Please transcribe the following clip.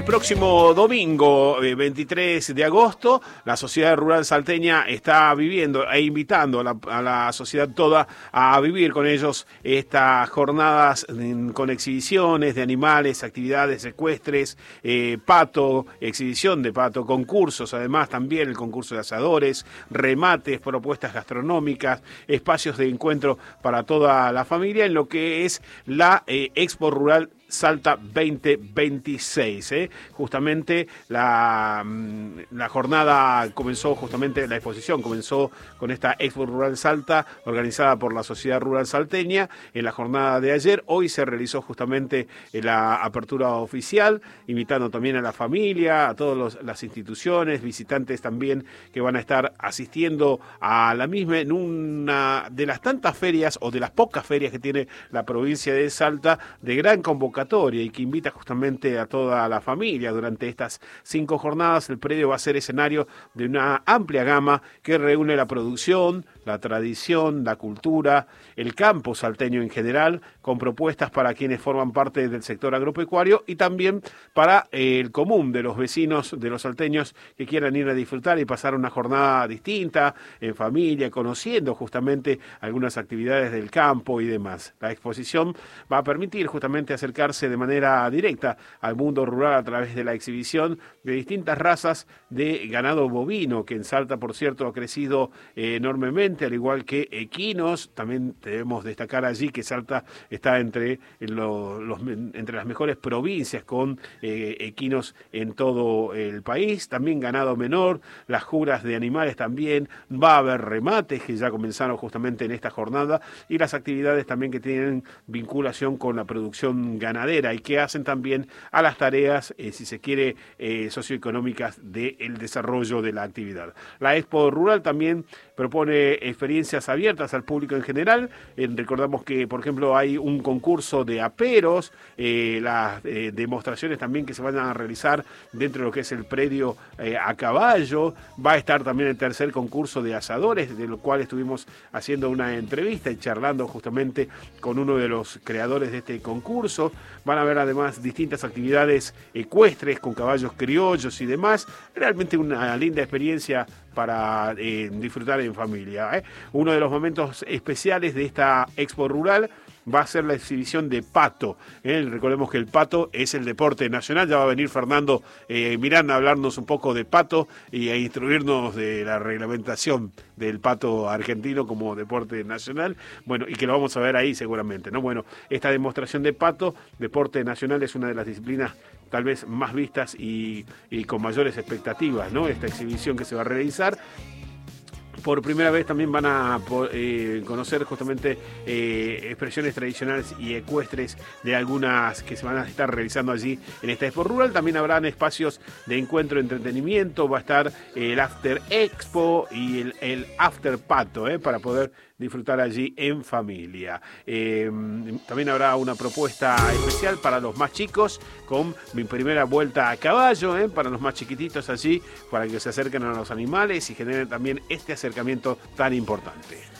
Próximo domingo, 23 de agosto, la Sociedad Rural Salteña está viviendo e invitando a la sociedad toda a vivir con ellos estas jornadas con exhibiciones de animales, actividades ecuestres, pato, exhibición de pato, concursos, además también el concurso de asadores, remates, propuestas gastronómicas, espacios de encuentro para toda la familia en lo que es la Expo Rural Salta 2026. Justamente la jornada comenzó, justamente la exposición comenzó con esta Expo Rural Salta organizada por la Sociedad Rural Salteña en la jornada de ayer. Hoy se realizó justamente la apertura oficial, invitando también a la familia, a todas las instituciones, visitantes también que van a estar asistiendo a la misma en una de las tantas ferias o de las pocas ferias que tiene la provincia de Salta de gran convocatoria y que invita justamente a toda la familia. Durante estas 5 jornadas el predio va a ser escenario de una amplia gama que reúne la producción, la tradición, la cultura, el campo salteño en general, con propuestas para quienes forman parte del sector agropecuario y también para el común de los vecinos, de los salteños que quieran ir a disfrutar y pasar una jornada distinta, en familia, conociendo justamente algunas actividades del campo y demás. La exposición va a permitir justamente acercarse de manera directa al mundo rural a través de la exhibición de distintas razas de ganado bovino, que en Salta, por cierto, ha crecido enormemente, al igual que equinos. También debemos destacar allí que Salta está entre las mejores provincias con equinos en todo el país. También ganado menor, las juras de animales también. Va a haber remates que ya comenzaron justamente en esta jornada y las actividades también que tienen vinculación con la producción ganadera y que hacen también a las tareas, si se quiere, socioeconómicas del desarrollo de la actividad. La Expo Rural también propone experiencias abiertas al público en general. Recordamos que, por ejemplo, hay un concurso de aperos, las demostraciones también que se van a realizar dentro de lo que es el predio a caballo. Va a estar también el tercer concurso de asadores, de lo cual estuvimos haciendo una entrevista y charlando justamente con uno de los creadores de este concurso. Van a haber además distintas actividades ecuestres con caballos criollos y demás. Realmente una linda experiencia para disfrutar en familia. Uno de los momentos especiales de esta Expo Rural va a ser la exhibición de pato. Recordemos que el pato es el deporte nacional. Ya va a venir Fernando Miranda a hablarnos un poco de pato y a instruirnos de la reglamentación del pato argentino como deporte nacional. Bueno, y que lo vamos a ver ahí seguramente, ¿no? Bueno, esta demostración de pato, deporte nacional, es una de las disciplinas tal vez más vistas y con mayores expectativas, ¿no? Esta exhibición que se va a realizar. Por primera vez también van a conocer justamente expresiones tradicionales y ecuestres de algunas que se van a estar realizando allí en esta Expo Rural. También habrán espacios de encuentro y entretenimiento. Va a estar el After Expo y el After Pato, para poder disfrutar allí en familia. También habrá una propuesta especial para los más chicos con mi primera vuelta a caballo, para los más chiquititos allí, para que se acerquen a los animales y generen también este acercamiento tan importante.